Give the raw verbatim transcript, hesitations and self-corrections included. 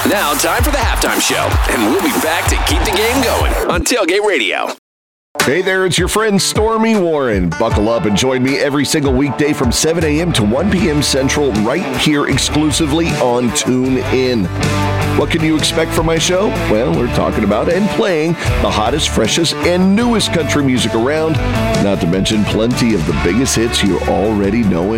Now, time for the halftime show, and we'll be back to keep the game going on Tailgate Radio. Hey there, it's your friend Stormy Warren. Buckle up and join me every single weekday from seven a.m. to one p.m. Central right here exclusively on TuneIn. What can you expect from my show? Well, we're talking about and playing the hottest, freshest, and newest country music around, not to mention plenty of the biggest hits you already know